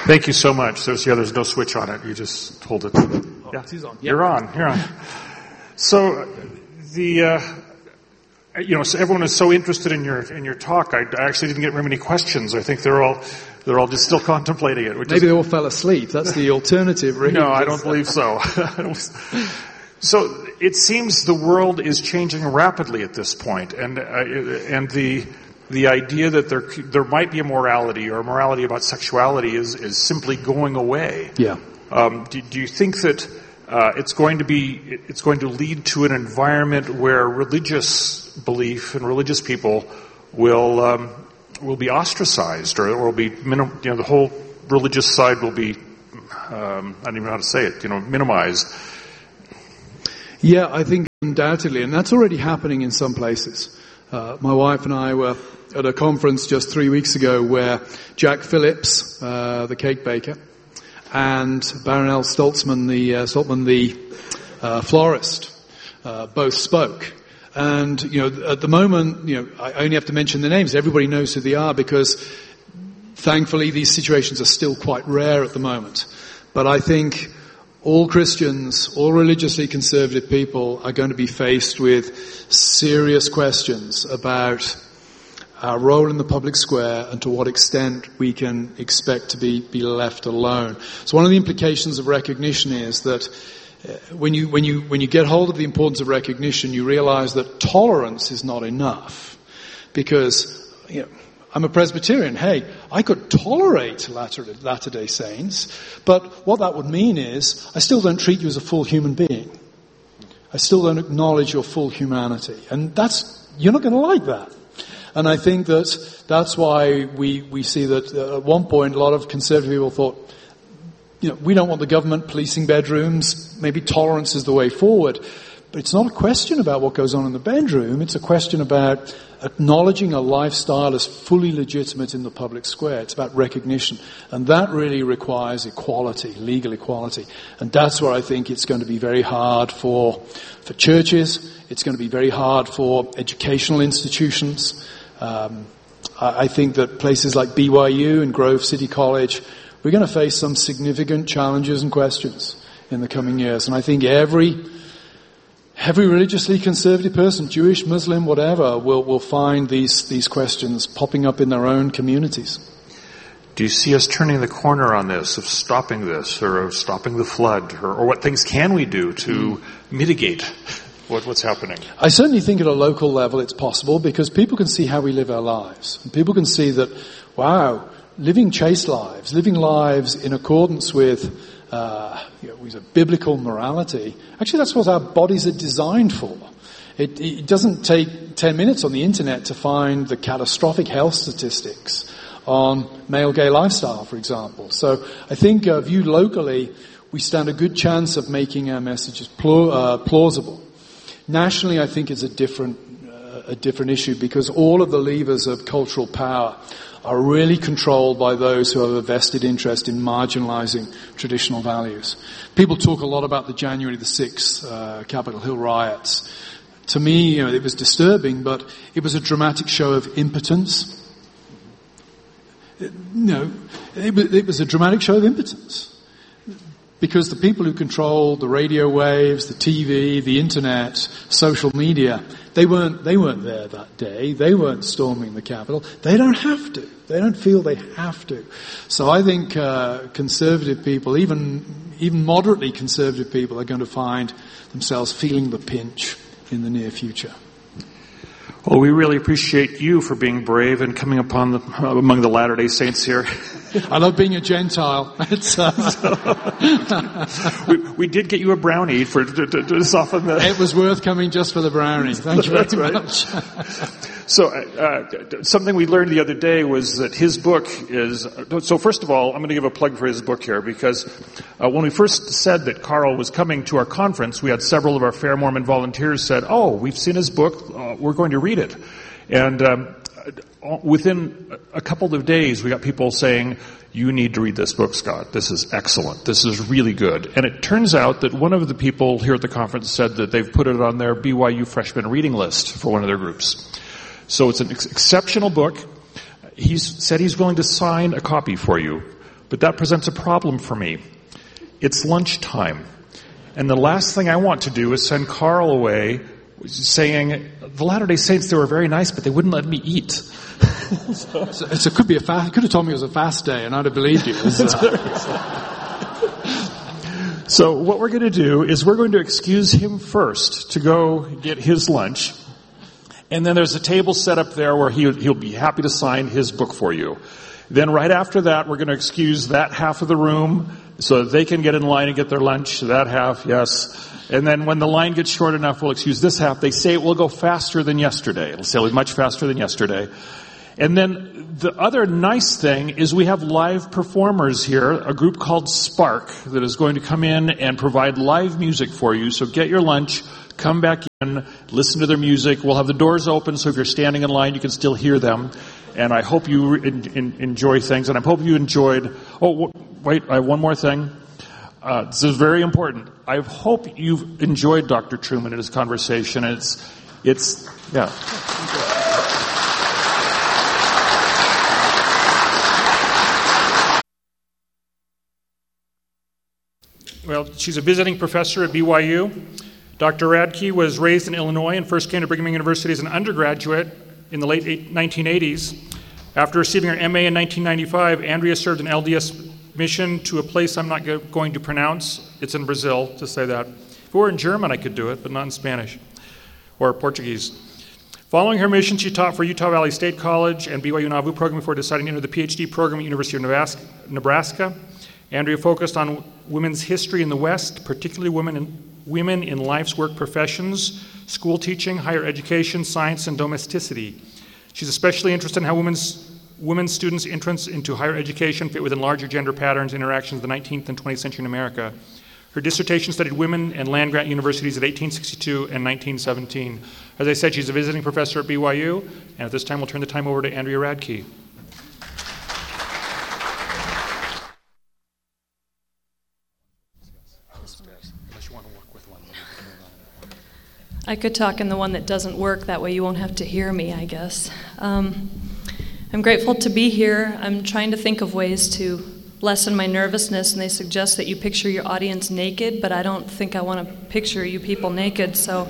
Thank you so much. There's no switch on it. You just hold it. Yeah. It is on. Yeah. You're on. So so everyone is so interested in your talk. I actually didn't get very many questions. I think they're all just still contemplating it. Maybe they all fell asleep. That's the alternative, really. No, I don't believe so. So it seems the world is changing rapidly at this point, and the idea that there might be a morality or a morality about sexuality is simply going away. Yeah. Do you think that it's going to lead to an environment where religious belief and religious people will be ostracized, or will be the whole religious side will be I don't even know how to say it, minimized? Yeah, I think undoubtedly, and that's already happening in some places. My wife and I were at a conference just 3 weeks ago where Jack Phillips, the cake baker, and Barronelle Stoltzman, the florist, both spoke. And, at the moment, I only have to mention the names. Everybody knows who they are because, thankfully, these situations are still quite rare at the moment. But I think all Christians, all religiously conservative people are going to be faced with serious questions about our role in the public square and to what extent we can expect to be left alone. So one of the implications of recognition is that when you get hold of the importance of recognition, you realize that tolerance is not enough. Because, I'm a Presbyterian. Hey, I could tolerate Latter-day Saints, but what that would mean is I still don't treat you as a full human being. I still don't acknowledge your full humanity. And you're not going to like that. And I think that's why we see that at one point a lot of conservative people thought, we don't want the government policing bedrooms. Maybe tolerance is the way forward. But it's not a question about what goes on in the bedroom. It's a question about acknowledging a lifestyle as fully legitimate in the public square. It's about recognition. And that really requires equality, legal equality. And that's where I think it's going to be very hard for churches. It's going to be very hard for educational institutions. I think that places like BYU and Grove City College, we're going to face some significant challenges and questions in the coming years. And I think every religiously conservative person, Jewish, Muslim, whatever, will find these questions popping up in their own communities. Do you see us turning the corner on this, of stopping this, or of stopping the flood, or what things can we do to mitigate what's happening? I certainly think at a local level it's possible, because people can see how we live our lives. And people can see that, wow, living chaste lives, living lives in accordance with biblical morality. Actually, that's what our bodies are designed for. It doesn't take 10 minutes on the internet to find the catastrophic health statistics on male gay lifestyle, for example. So I think viewed locally, we stand a good chance of making our messages plausible. Nationally, I think it's a different issue, because all of the levers of cultural power are really controlled by those who have a vested interest in marginalizing traditional values. People talk a lot about the January the 6th Capitol Hill riots. To me, it was disturbing, but it was a dramatic show of impotence. It was a dramatic show of impotence. Because the people who control the radio waves, the TV, the internet, social media, they weren't there that day. They weren't storming the Capitol. They don't have to. They don't feel they have to. So I think conservative people, even moderately conservative people, are going to find themselves feeling the pinch in the near future. Well, we really appreciate you for being brave and coming among the Latter-day Saints here. I love being a Gentile. We did get you a brownie to soften the... It was worth coming just for the brownie. Thank you very much. So, something we learned the other day was that his book is... So first of all, I'm going to give a plug for his book here, because when we first said that Carl was coming to our conference, we had several of our Fair Mormon volunteers said, we've seen his book, we're going to read it. And within a couple of days, we got people saying, you need to read this book, Scott. This is excellent. This is really good. And it turns out that one of the people here at the conference said that they've put it on their BYU freshman reading list for one of their groups. So it's an exceptional book. He's said he's willing to sign a copy for you, But that presents a problem for me. It's lunchtime. And the last thing I want to do is send Carl away saying, the Latter-day Saints, they were very nice, but they wouldn't let me eat. So it could be could have told me it was a fast day, and I'd have believed you. So what we're going to do is we're going to excuse him first to go get his lunch. And then there's a table set up there where he'll be happy to sign his book for you. Then right after that, we're going to excuse that half of the room so that they can get in line and get their lunch. That half, yes. And then when the line gets short enough, we'll excuse this half. They say it will go faster than yesterday. It'll say much faster than yesterday. And then the other nice thing is we have live performers here, a group called Spark that is going to come in and provide live music for you. So get your lunch, come back in, listen to their music. We'll have the doors open, so if you're standing in line, you can still hear them. And I hope you enjoy things. And I hope you enjoyed... Oh, wait, I have one more thing. This is very important. I hope you've enjoyed Dr. Truman and his conversation. It's yeah. Well, she's a visiting professor at BYU. Dr. Radke was raised in Illinois and first came to Brigham Young University as an undergraduate in the late 1980s. After receiving her MA in 1995, Andrea served an LDS mission to a place I'm not going to pronounce. It's in Brazil, to say that. If it were in German, I could do it, but not in Spanish or Portuguese. Following her mission, she taught for Utah Valley State College and BYU Nauvoo program before deciding to enter the PhD program at University of Nebraska. Andrea focused on women's history in the West, particularly women in life's work professions, school teaching, higher education, science, and domesticity. She's especially interested in how women students' entrance into higher education fit within larger gender patterns and interactions of the 19th and 20th century in America. Her dissertation studied women and land-grant universities at 1862 and 1917. As I said, she's a visiting professor at BYU, and at this time we'll turn the time over to Andrea Radke. I could talk in the one that doesn't work, that way you won't have to hear me, I guess. I'm grateful to be here. I'm trying to think of ways to lessen my nervousness, and they suggest that you picture your audience naked, but I don't think I want to picture you people naked, so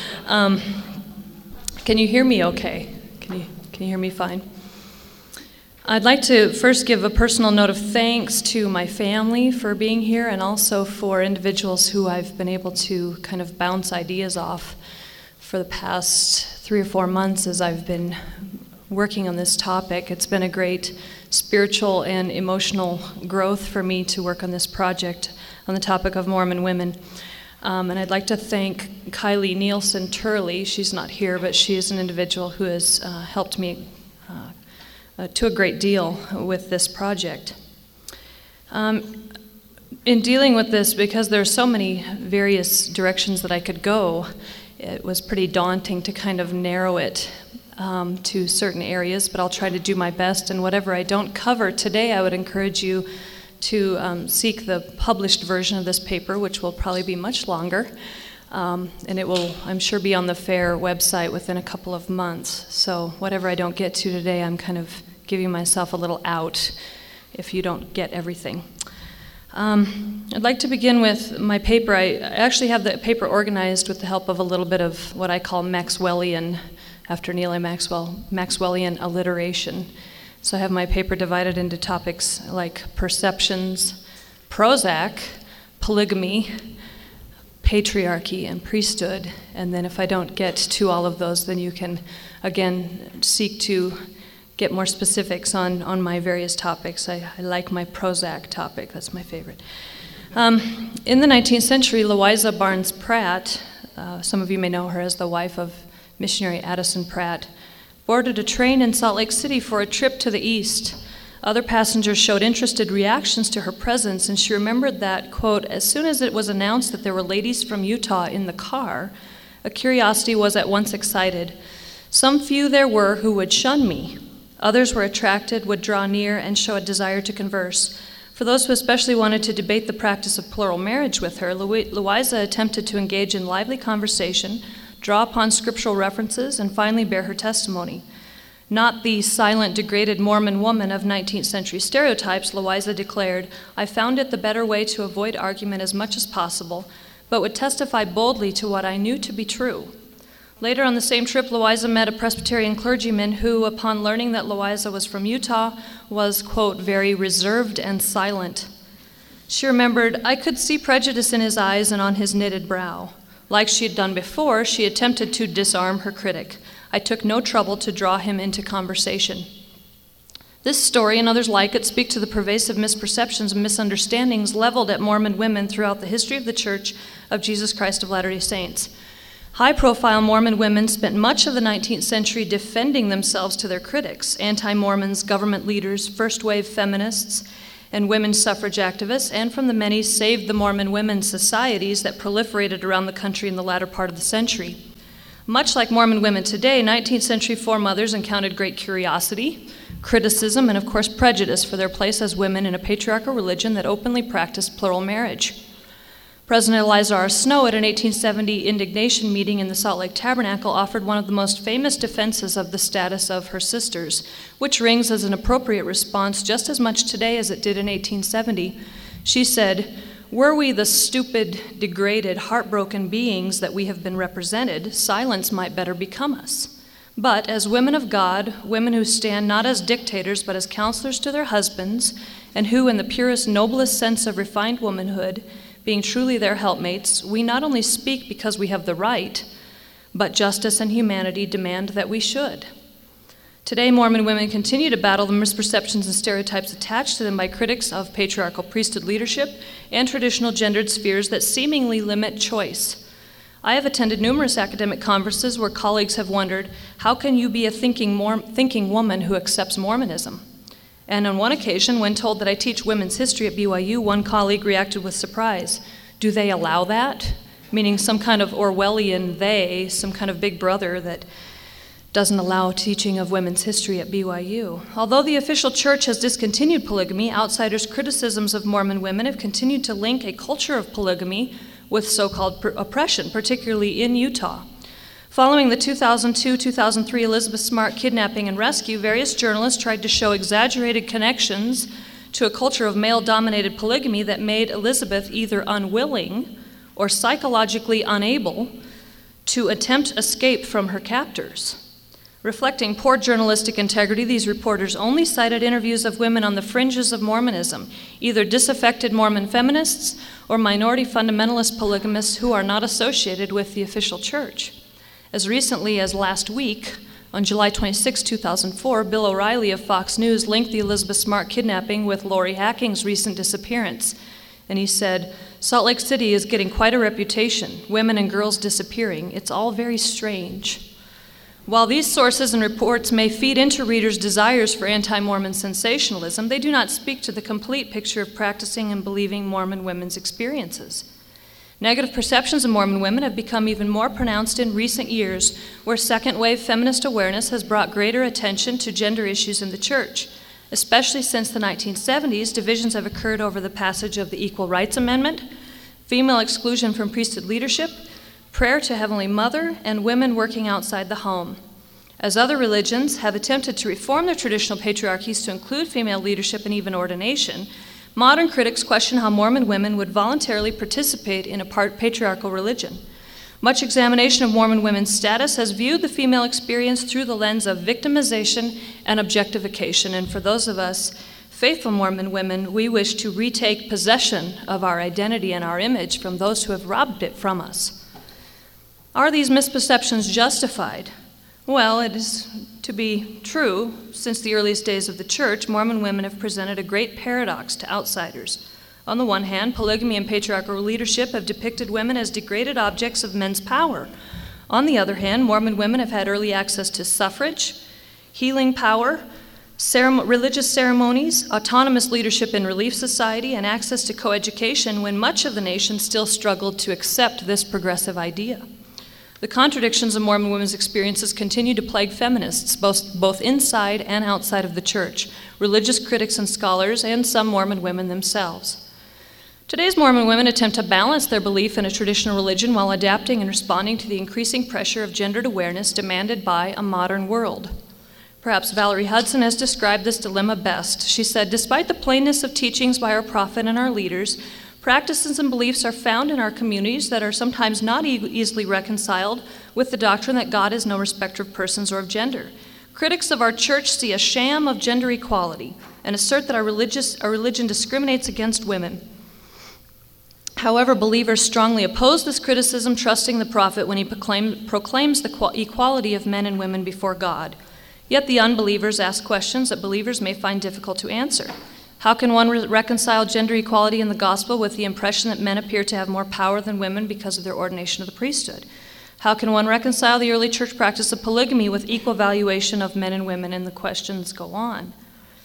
can you hear me okay? Can you hear me fine? I'd like to first give a personal note of thanks to my family for being here, and also for individuals who I've been able to kind of bounce ideas off for the past 3 or 4 months as I've been working on this topic. It's been a great spiritual and emotional growth for me to work on this project on the topic of Mormon women. And I'd like to thank Kylie Nielsen Turley. She's not here, but she is an individual who has helped me to a great deal with this project. In dealing with this, because there are so many various directions that I could go, it was pretty daunting to kind of narrow it to certain areas, but I'll try to do my best. And whatever I don't cover today, I would encourage you to seek the published version of this paper, which will probably be much longer. And it will, I'm sure, be on the FAIR website within a couple of months. So whatever I don't get to today, I'm kind of giving myself a little out if you don't get everything. I'd like to begin with my paper. I actually have the paper organized with the help of a little bit of what I call Maxwellian, after Neil A. Maxwell, Maxwellian alliteration. So I have my paper divided into topics like perceptions, Prozac, polygamy, patriarchy, and priesthood. And then if I don't get to all of those, then you can, again, seek to get more specifics on my various topics. I like my Prozac topic. That's my favorite. In the 19th century, Louisa Barnes Pratt, some of you may know her as the wife of missionary Addison Pratt, boarded a train in Salt Lake City for a trip to the east. Other passengers showed interested reactions to her presence, and she remembered that, quote, as soon as it was announced that there were ladies from Utah in the car, a curiosity was at once excited. Some few there were who would shun me. Others were attracted, would draw near, and show a desire to converse. For those who especially wanted to debate the practice of plural marriage with her, Louisa attempted to engage in lively conversation, draw upon scriptural references, and finally bear her testimony. Not the silent, degraded Mormon woman of 19th century stereotypes, Loayza declared, "I found it the better way to avoid argument as much as possible, but would testify boldly to what I knew to be true." Later on the same trip, Loayza met a Presbyterian clergyman who, upon learning that Loayza was from Utah, was, quote, very reserved and silent. She remembered, "I could see prejudice in his eyes and on his knitted brow. Like she had done before, she attempted to disarm her critic. I took no trouble to draw him into conversation." This story and others like it speak to the pervasive misperceptions and misunderstandings leveled at Mormon women throughout the history of the Church of Jesus Christ of Latter-day Saints. High-profile Mormon women spent much of the 19th century defending themselves to their critics, anti-Mormons, government leaders, first-wave feminists, and women's suffrage activists, and from the many Save the Mormon Women societies that proliferated around the country in the latter part of the century. Much like Mormon women today, 19th century foremothers encountered great curiosity, criticism, and of course prejudice for their place as women in a patriarchal religion that openly practiced plural marriage. President Eliza R. Snow, at an 1870 indignation meeting in the Salt Lake Tabernacle, offered one of the most famous defenses of the status of her sisters, which rings as an appropriate response just as much today as it did in 1870. She said, "Were we the stupid, degraded, heartbroken beings that we have been represented, silence might better become us. But as women of God, women who stand not as dictators but as counselors to their husbands, and who, in the purest, noblest sense of refined womanhood, being truly their helpmates, we not only speak because we have the right, but justice and humanity demand that we should." Today, Mormon women continue to battle the misperceptions and stereotypes attached to them by critics of patriarchal priesthood leadership and traditional gendered spheres that seemingly limit choice. I have attended numerous academic conferences where colleagues have wondered, how can you be a thinking woman who accepts Mormonism? And on one occasion, when told that I teach women's history at BYU, one colleague reacted with surprise. "Do they allow that?" Meaning some kind of Orwellian they, some kind of big brother that doesn't allow teaching of women's history at BYU. Although the official church has discontinued polygamy, outsiders' criticisms of Mormon women have continued to link a culture of polygamy with so-called oppression, particularly in Utah. Following the 2002-2003 Elizabeth Smart kidnapping and rescue, various journalists tried to show exaggerated connections to a culture of male-dominated polygamy that made Elizabeth either unwilling or psychologically unable to attempt escape from her captors. Reflecting poor journalistic integrity, these reporters only cited interviews of women on the fringes of Mormonism, either disaffected Mormon feminists or minority fundamentalist polygamists who are not associated with the official church. As recently as last week, on July 26, 2004, Bill O'Reilly of Fox News linked the Elizabeth Smart kidnapping with Lori Hacking's recent disappearance. And he said, "Salt Lake City is getting quite a reputation, women and girls disappearing. It's all very strange." While these sources and reports may feed into readers' desires for anti-Mormon sensationalism, they do not speak to the complete picture of practicing and believing Mormon women's experiences. Negative perceptions of Mormon women have become even more pronounced in recent years, where second-wave feminist awareness has brought greater attention to gender issues in the church. Especially since the 1970s, divisions have occurred over the passage of the Equal Rights Amendment, female exclusion from priesthood leadership, prayer to Heavenly Mother, and women working outside the home. As other religions have attempted to reform their traditional patriarchies to include female leadership and even ordination, modern critics question how Mormon women would voluntarily participate in a patriarchal religion. Much examination of Mormon women's status has viewed the female experience through the lens of victimization and objectification, and for those of us faithful Mormon women, we wish to retake possession of our identity and our image from those who have robbed it from us. Are these misperceptions justified? Well, it is to be true. Since the earliest days of the church, Mormon women have presented a great paradox to outsiders. On the one hand, polygamy and patriarchal leadership have depicted women as degraded objects of men's power. On the other hand, Mormon women have had early access to suffrage, healing power, religious ceremonies, autonomous leadership in Relief Society, and access to coeducation when much of the nation still struggled to accept this progressive idea. The contradictions of Mormon women's experiences continue to plague feminists, both inside and outside of the church, religious critics and scholars, and some Mormon women themselves. Today's Mormon women attempt to balance their belief in a traditional religion while adapting and responding to the increasing pressure of gendered awareness demanded by a modern world. Perhaps Valerie Hudson has described this dilemma best. She said, "Despite the plainness of teachings by our prophet and our leaders, practices and beliefs are found in our communities that are sometimes not easily reconciled with the doctrine that God is no respecter of persons or of gender. Critics of our church see a sham of gender equality and assert that our religion discriminates against women. However, believers strongly oppose this criticism, trusting the prophet when he proclaims the equality of men and women before God. Yet the unbelievers ask questions that believers may find difficult to answer. How can one reconcile gender equality in the gospel with the impression that men appear to have more power than women because of their ordination of the priesthood? How can one reconcile the early church practice of polygamy with equal valuation of men and women? And the questions go on.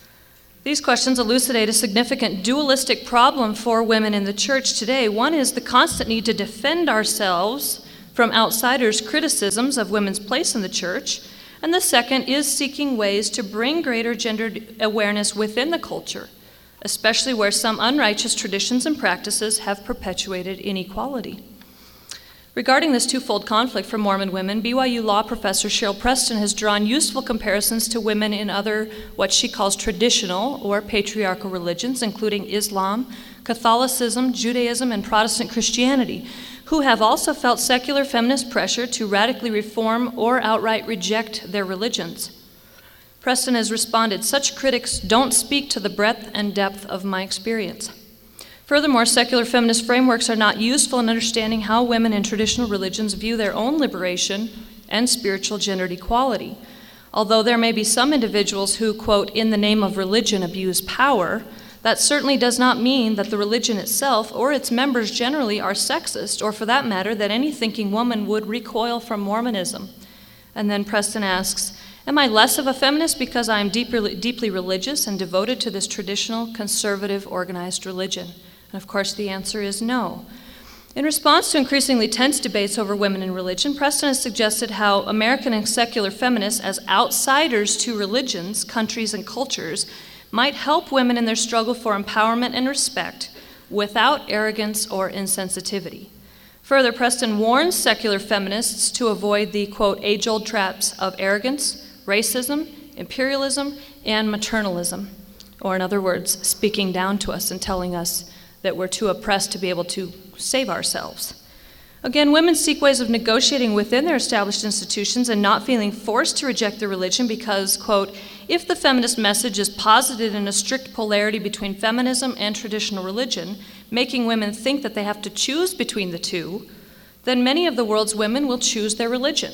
These questions elucidate a significant dualistic problem for women in the church today. One is the constant need to defend ourselves from outsiders' criticisms of women's place in the church, and the second is seeking ways to bring greater gender awareness within the culture, especially where some unrighteous traditions and practices have perpetuated inequality. Regarding this twofold conflict for Mormon women, BYU law professor Cheryl Preston has drawn useful comparisons to women in other, what she calls traditional or patriarchal religions, including Islam, Catholicism, Judaism, and Protestant Christianity, who have also felt secular feminist pressure to radically reform or outright reject their religions. Preston has responded, "Such critics don't speak to the breadth and depth of my experience." Furthermore, secular feminist frameworks are not useful in understanding how women in traditional religions view their own liberation and spiritual gendered equality. Although there may be some individuals who, quote, "in the name of religion abuse power," that certainly does not mean that the religion itself or its members generally are sexist, or for that matter, that any thinking woman would recoil from Mormonism. And then Preston asks, "Am I less of a feminist because I am deeply religious and devoted to this traditional, conservative, organized religion?" And of course, the answer is no. In response to increasingly tense debates over women in religion, Preston has suggested how American and secular feminists, as outsiders to religions, countries, and cultures, might help women in their struggle for empowerment and respect without arrogance or insensitivity. Further, Preston warns secular feminists to avoid the, quote, "age-old traps of arrogance, racism, imperialism, and maternalism," or in other words, speaking down to us and telling us that we're too oppressed to be able to save ourselves. Again, women seek ways of negotiating within their established institutions and not feeling forced to reject their religion because, quote, "if the feminist message is posited in a strict polarity between feminism and traditional religion, making women think that they have to choose between the two, then many of the world's women will choose their religion."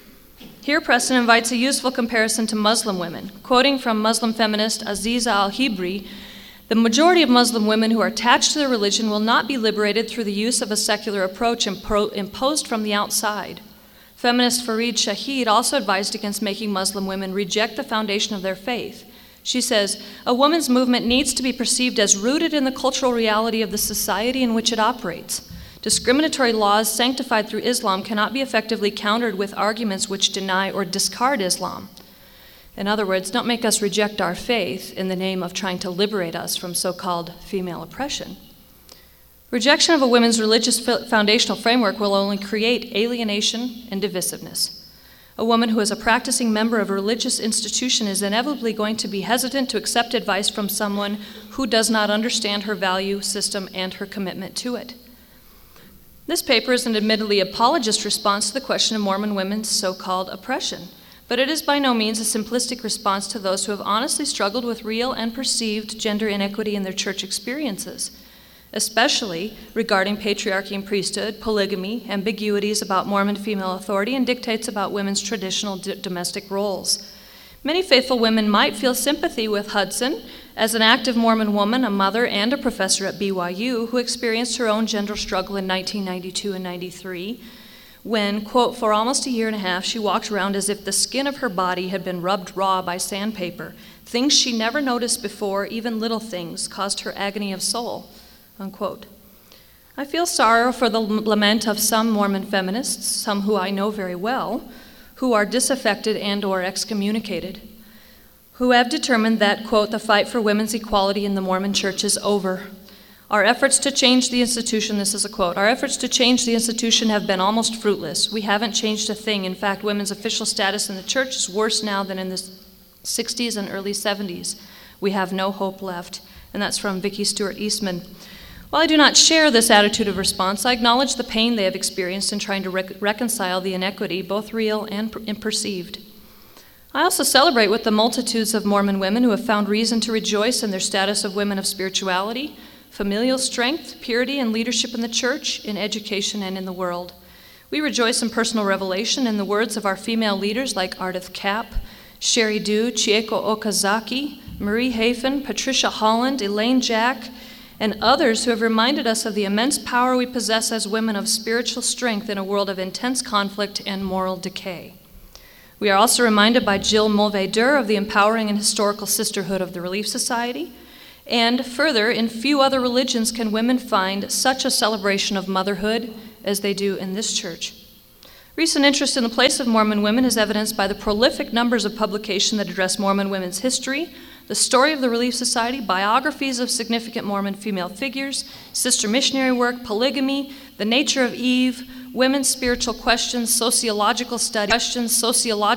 Here, Preston invites a useful comparison to Muslim women. Quoting from Muslim feminist Aziza al-Hibri, "The majority of Muslim women who are attached to their religion will not be liberated through the use of a secular approach imposed from the outside." Feminist Fareed Shahid also advised against making Muslim women reject the foundation of their faith. She says, "A woman's movement needs to be perceived as rooted in the cultural reality of the society in which it operates. Discriminatory laws sanctified through Islam cannot be effectively countered with arguments which deny or discard Islam." In other words, don't make us reject our faith in the name of trying to liberate us from so-called female oppression. Rejection of a women's religious foundational framework will only create alienation and divisiveness. A woman who is a practicing member of a religious institution is inevitably going to be hesitant to accept advice from someone who does not understand her value system and her commitment to it. This paper is an admittedly apologist response to the question of Mormon women's so-called oppression, but it is by no means a simplistic response to those who have honestly struggled with real and perceived gender inequity in their church experiences, especially regarding patriarchy and priesthood, polygamy, ambiguities about Mormon female authority, and dictates about women's traditional domestic roles. Many faithful women might feel sympathy with Hudson as an active Mormon woman, a mother, and a professor at BYU who experienced her own gender struggle in 1992 and 93, when, quote, "for almost a year and a half, she walked around as if the skin of her body had been rubbed raw by sandpaper. Things she never noticed before, even little things, caused her agony of soul," unquote. I feel sorrow for the lament of some Mormon feminists, some who I know very well, who are disaffected and or excommunicated, who have determined that, quote, "the fight for women's equality in the Mormon church is over. Our efforts to change the institution," this is a quote, "our efforts to change the institution have been almost fruitless. We haven't changed a thing. In fact, women's official status in the church is worse now than in this 60s and early 70s. We have no hope left. And that's from Vicki Stewart Eastman. While I do not share this attitude of response, I acknowledge the pain they have experienced in trying to reconcile the inequity, both real and perceived. I also celebrate with the multitudes of Mormon women who have found reason to rejoice in their status of women of spirituality, familial strength, purity, and leadership in the church, in education, and in the world. We rejoice in personal revelation in the words of our female leaders like Ardith Kapp, Sherry Dew, Chieko Okazaki, Marie Hafen, Patricia Holland, Elaine Jack, and others who have reminded us of the immense power we possess as women of spiritual strength in a world of intense conflict and moral decay. We are also reminded by Jill Mulvey-Durr of the empowering and historical sisterhood of the Relief Society. And further, in few other religions can women find such a celebration of motherhood as they do in this church. Recent interest in the place of Mormon women is evidenced by the prolific numbers of publications that address Mormon women's history, the story of the Relief Society, biographies of significant Mormon female figures, sister missionary work, polygamy, the nature of Eve, women's spiritual questions, sociological studies,